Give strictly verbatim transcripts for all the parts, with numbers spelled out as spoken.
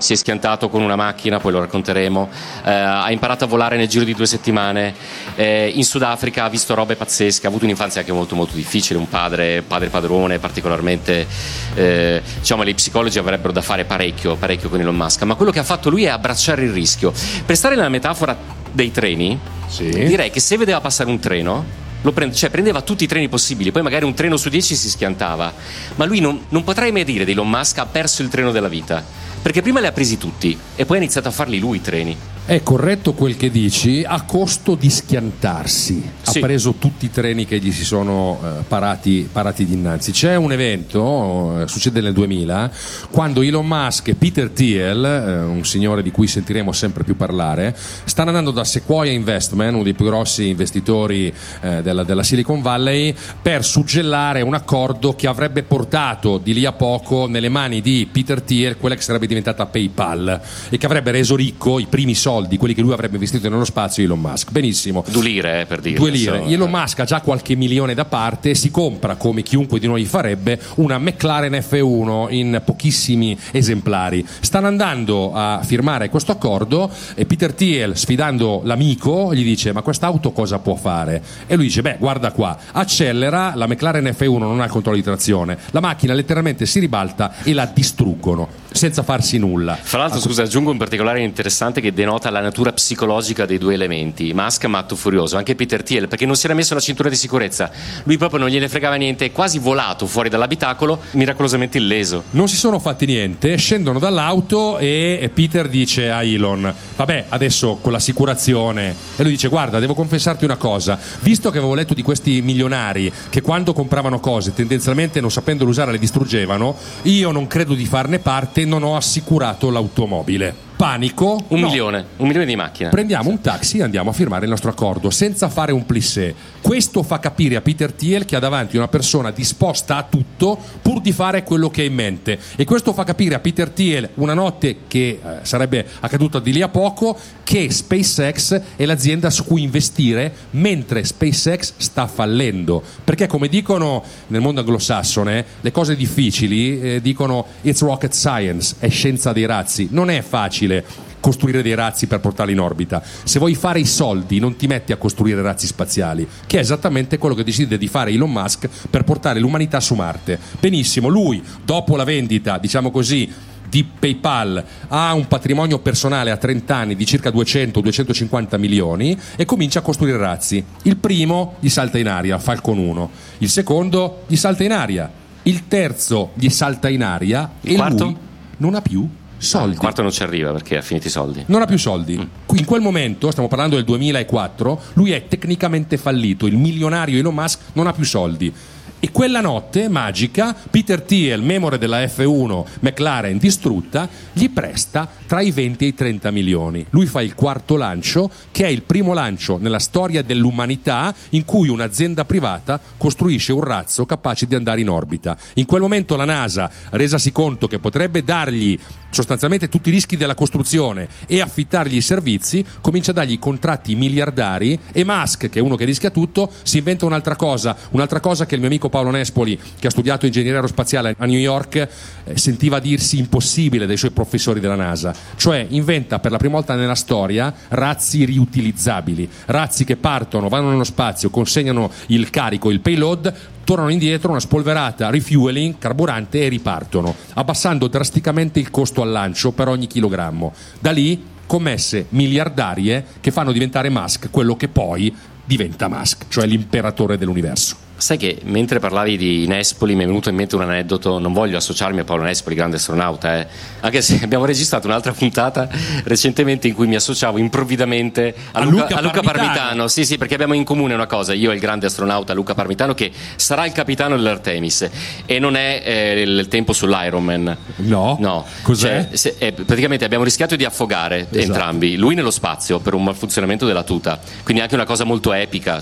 si è schiantato con una macchina, poi lo racconteremo, eh, ha imparato a volare nel giro di due settimane, eh, in Sudafrica ha visto robe pazzesche, ha avuto un'infanzia anche molto molto difficile, un padre, padre padrone particolarmente, eh, diciamo gli psicologi avrebbero da fare parecchio, parecchio con Elon Musk, ma quello che ha fatto lui è abbracciare il rischio. Per stare nella metafora dei treni, sì, direi che se vedeva passare un treno, lo prende, cioè prendeva tutti i treni possibili, poi magari un treno su dieci si schiantava, ma lui non, non potrei mai dire di Elon Musk ha perso il treno della vita, perché prima li ha presi tutti e poi ha iniziato a farli lui i treni. È corretto quel che dici, a costo di schiantarsi. Ha sì. preso tutti i treni che gli si sono eh, parati, parati dinanzi. C'è un evento, eh, succede nel duemila, quando Elon Musk e Peter Thiel, eh, un signore di cui sentiremo sempre più parlare, stanno andando da Sequoia Investment, uno dei più grossi investitori eh, della, della Silicon Valley, per suggellare un accordo che avrebbe portato di lì a poco nelle mani di Peter Thiel quella che sarebbe diventata PayPal e che avrebbe reso ricco i primi soldi di quelli che lui avrebbe investito nello spazio Elon Musk. Benissimo. Due lire, eh, per dire. Due lire. So, Elon eh. Musk ha già qualche milione da parte e si compra, come chiunque di noi farebbe, una McLaren F uno in pochissimi esemplari. Stanno andando a firmare questo accordo e Peter Thiel, sfidando l'amico, gli dice: ma quest'auto cosa può fare? E lui dice: beh, guarda qua, accelera, la McLaren F uno non ha il controllo di trazione, la macchina letteralmente si ribalta e la distruggono senza farsi nulla. Fra l'altro, ah, scusa, aggiungo un particolare interessante che denota la natura psicologica dei due elementi. Musk è matto furioso, anche Peter Thiel, perché non si era messo la cintura di sicurezza, lui proprio non gliene fregava niente, è quasi volato fuori dall'abitacolo, miracolosamente illeso. Non si sono fatti niente, scendono dall'auto e Peter dice a Elon: vabbè, adesso con l'assicurazione, e lui dice: guarda, devo confessarti una cosa, visto che avevo letto di questi milionari che quando compravano cose tendenzialmente non sapendole usare le distruggevano, io non credo di farne parte, non ho assicurato l'automobile. Panico, un no. milione, un milione di macchine. Prendiamo un taxi e andiamo a firmare il nostro accordo senza fare un plissé. Questo fa capire a Peter Thiel che ha davanti una persona disposta a tutto pur di fare quello che ha in mente, e questo fa capire a Peter Thiel una notte che eh, sarebbe accaduta di lì a poco, che SpaceX è l'azienda su cui investire mentre SpaceX sta fallendo, perché come dicono nel mondo anglosassone le cose difficili eh, dicono it's rocket science, è scienza dei razzi. Non è facile costruire dei razzi per portarli in orbita. Se vuoi fare i soldi non ti metti a costruire razzi spaziali, che è esattamente quello che decide di fare Elon Musk per portare l'umanità su Marte. Benissimo, lui dopo la vendita, diciamo così, di PayPal ha un patrimonio personale a trenta anni di circa duecento duecentocinquanta milioni e comincia a costruire razzi. Il primo gli salta in aria, Falcon uno, il secondo gli salta in aria, il terzo gli salta in aria il e quarto? lui non ha più soldi. Il quarto non ci arriva perché ha finito i soldi. Non ha più soldi. Mm. In quel momento, stiamo parlando del duemilaquattro, lui è tecnicamente fallito. Il milionario Elon Musk non ha più soldi. E quella notte magica Peter Thiel, memore della F uno McLaren distrutta, gli presta tra i venti e i trenta milioni. Lui fa il quarto lancio, che è il primo lancio nella storia dell'umanità in cui un'azienda privata costruisce un razzo capace di andare in orbita. In quel momento la NASA, resasi conto che potrebbe dargli sostanzialmente tutti i rischi della costruzione e affittargli i servizi, comincia a dargli contratti miliardari, e Musk, che è uno che rischia tutto, si inventa un'altra cosa, un'altra cosa che il mio amico Paolo Nespoli, che ha studiato ingegneria aerospaziale a New York, eh, sentiva dirsi impossibile dai suoi professori della NASA, cioè inventa per la prima volta nella storia razzi riutilizzabili, razzi che partono, vanno nello spazio, consegnano il carico, il payload, tornano indietro, una spolverata, refueling, carburante e ripartono, abbassando drasticamente il costo al lancio per ogni chilogrammo. Da lì commesse miliardarie che fanno diventare Musk quello che poi diventa Musk, cioè l'imperatore dell'universo. Sai che mentre parlavi di Nespoli mi è venuto in mente un aneddoto, non voglio associarmi a Paolo Nespoli, grande astronauta, eh, anche se abbiamo registrato un'altra puntata recentemente in cui mi associavo improvvidamente a, a, Luca, Luca, a Luca Parmitano. Parmitano. Sì, sì, perché abbiamo in comune una cosa, io e il grande astronauta Luca Parmitano, che sarà il capitano dell'Artemis e non è eh, il tempo sull'Ironman. No? No. Cos'è? Cioè, se, eh, praticamente abbiamo rischiato di affogare, esatto, entrambi, lui nello spazio per un malfunzionamento della tuta, quindi anche una cosa molto epica, cioè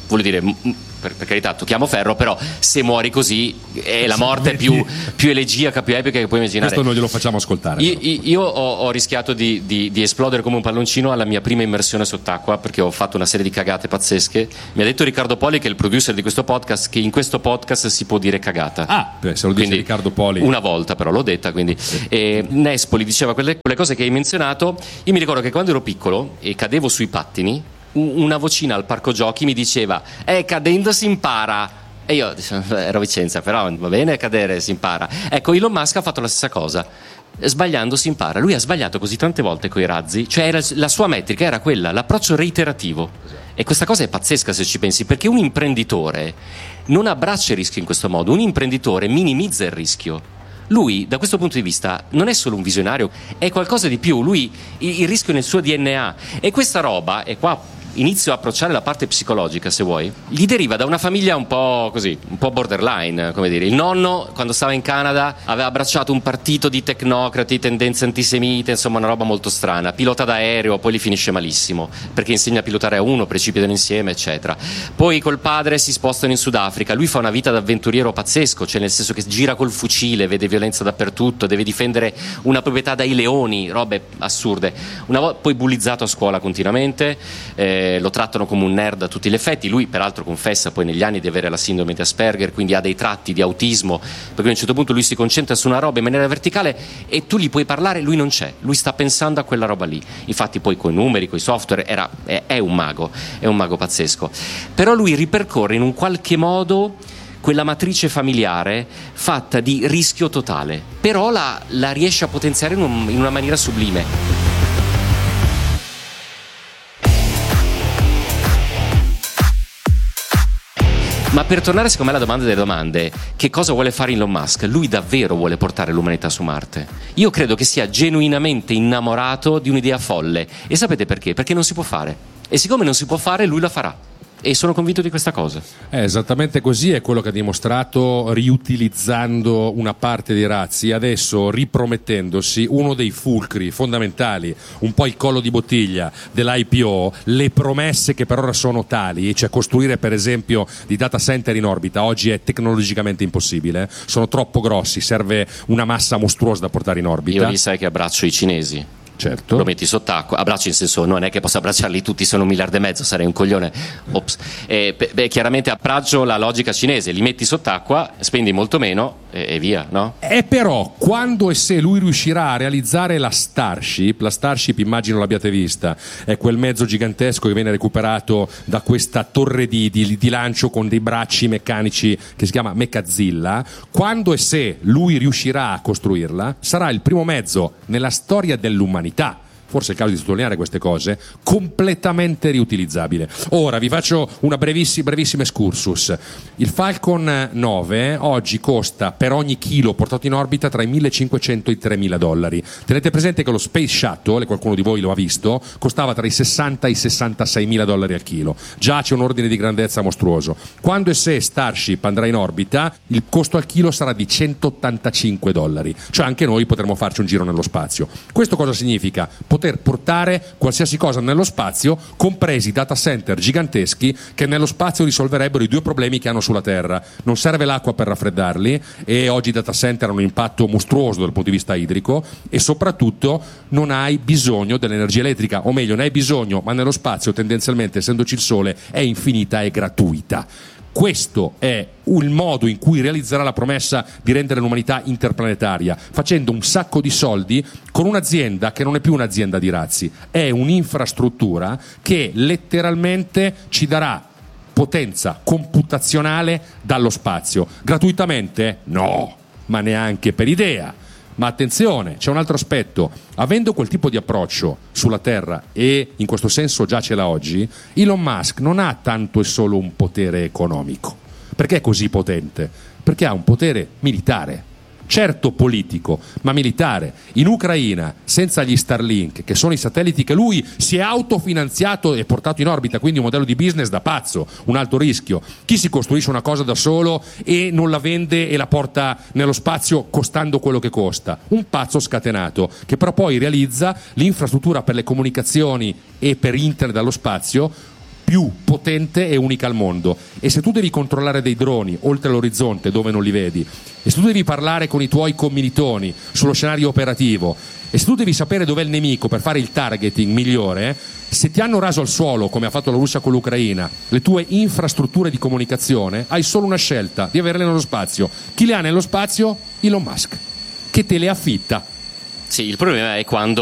voglio dire, per, per carità tocchiamo ferro, però se muori così è la morte più, più elegiaca, più epica che puoi immaginare. Questo non glielo facciamo ascoltare. Io, io ho, ho rischiato di, di, di esplodere come un palloncino alla mia prima immersione sott'acqua, perché ho fatto una serie di cagate pazzesche. Mi ha detto Riccardo Poli, che è il producer di questo podcast, che in questo podcast si può dire cagata. Ah, beh, se lo dice quindi, Riccardo Poli. Una volta però l'ho detta, quindi sì. E Nespoli diceva quelle, quelle cose che hai menzionato. Io mi ricordo che quando ero piccolo e cadevo sui pattini, una vocina al parco giochi mi diceva eh cadendo si impara, e io ero Vicenza, però va bene cadere si impara. Ecco, Elon Musk ha fatto la stessa cosa, sbagliando si impara. Lui ha sbagliato così tante volte coi razzi, cioè era, la sua metrica era quella, l'approccio reiterativo, e questa cosa è pazzesca se ci pensi, perché un imprenditore non abbraccia il rischio in questo modo, un imprenditore minimizza il rischio. Lui, da questo punto di vista, non è solo un visionario, è qualcosa di più. Lui, il, il rischio è nel suo D N A. E questa roba, e qua inizio a approcciare la parte psicologica, se vuoi, gli deriva da una famiglia un po' così, un po' borderline, come dire. Il nonno, quando stava in Canada, aveva abbracciato un partito di tecnocrati, tendenze antisemite, insomma una roba molto strana. Pilota d'aereo, poi li finisce malissimo, perché insegna a pilotare a uno, precipitano insieme, eccetera. Poi col padre si spostano in Sudafrica. Lui fa una vita d'avventuriero pazzesco, cioè nel senso che gira col fucile, vede violenza dappertutto, deve difendere una proprietà dai leoni, robe assurde. Una volta poi bullizzato a scuola continuamente, eh, lo trattano come un nerd a tutti gli effetti. Lui peraltro confessa poi negli anni di avere la sindrome di Asperger, quindi ha dei tratti di autismo, perché a un certo punto lui si concentra su una roba in maniera verticale e tu gli puoi parlare, lui non c'è, lui sta pensando a quella roba lì. Infatti poi coi numeri, coi software era, è, è un mago, è un mago pazzesco. Però lui ripercorre in un qualche modo quella matrice familiare fatta di rischio totale, però la, la riesce a potenziare in, un, in una maniera sublime. Ma per tornare secondo me alla domanda delle domande, che cosa vuole fare Elon Musk? Lui davvero vuole portare l'umanità su Marte? Io credo che sia genuinamente innamorato di un'idea folle. E sapete perché? Perché non si può fare. E siccome non si può fare, lui la farà. E sono convinto di questa cosa. È esattamente così, è quello che ha dimostrato riutilizzando una parte dei razzi, adesso ripromettendosi uno dei fulcri fondamentali, un po' il collo di bottiglia dell'I P O, le promesse che per ora sono tali, cioè costruire per esempio di data center in orbita, oggi è tecnologicamente impossibile, sono troppo grossi, serve una massa mostruosa da portare in orbita. Io lì sai che abbraccio i cinesi. Certo. Lo metti sott'acqua, abbracci in senso non è che posso abbracciarli tutti, sono un miliardo e mezzo, sarei un coglione. Ops. E, beh, chiaramente abbraccio la logica cinese, li metti sott'acqua, spendi molto meno e, e via, no? E però quando e se lui riuscirà a realizzare la Starship, la Starship immagino l'abbiate vista, è quel mezzo gigantesco che viene recuperato da questa torre di, di, di lancio con dei bracci meccanici che si chiama Mechazilla, quando e se lui riuscirà a costruirla, sarà il primo mezzo nella storia dell'umanità, forse è il caso di sottolineare queste cose, completamente riutilizzabile. Ora vi faccio una brevissima, brevissima excursus. Il Falcon nove oggi costa per ogni chilo portato in orbita tra i millecinquecento e i tremila dollari. Tenete presente che lo Space Shuttle, e qualcuno di voi lo ha visto, costava tra i sessanta e i sessantaseimila dollari al chilo. Già c'è un ordine di grandezza mostruoso. Quando e se Starship andrà in orbita, il costo al chilo sarà di centottantacinque dollari. Cioè anche noi potremo farci un giro nello spazio. Questo cosa significa? Poter portare qualsiasi cosa nello spazio, compresi data center giganteschi che nello spazio risolverebbero i due problemi che hanno sulla Terra. Non serve l'acqua per raffreddarli e oggi i data center hanno un impatto mostruoso dal punto di vista idrico, e soprattutto non hai bisogno dell'energia elettrica, o meglio ne hai bisogno, ma nello spazio tendenzialmente, essendoci il sole, è infinita e gratuita. Questo è il modo in cui realizzerà la promessa di rendere l'umanità interplanetaria, facendo un sacco di soldi con un'azienda che non è più un'azienda di razzi, è un'infrastruttura che letteralmente ci darà potenza computazionale dallo spazio. Gratuitamente? No, ma neanche per idea. Ma attenzione, c'è un altro aspetto. Avendo quel tipo di approccio sulla Terra, e in questo senso già ce l'ha oggi, Elon Musk non ha tanto e solo un potere economico. Perché è così potente? Perché ha un potere militare. Certo politico, ma militare. In Ucraina, senza gli Starlink, che sono i satelliti che lui si è autofinanziato e portato in orbita, quindi un modello di business da pazzo, un alto rischio. Chi si costruisce una cosa da solo e non la vende e la porta nello spazio costando quello che costa? Un pazzo scatenato, che però poi realizza l'infrastruttura per le comunicazioni e per internet dallo spazio più potente e unica al mondo. E se tu devi controllare dei droni oltre l'orizzonte dove non li vedi, e se tu devi parlare con i tuoi commilitoni sullo scenario operativo, e se tu devi sapere dov'è il nemico per fare il targeting migliore, se ti hanno raso al suolo, come ha fatto la Russia con l'Ucraina, le tue infrastrutture di comunicazione, hai solo una scelta: di averle nello spazio. Chi le ha nello spazio? Elon Musk, che te le affitta. Sì, il problema è quando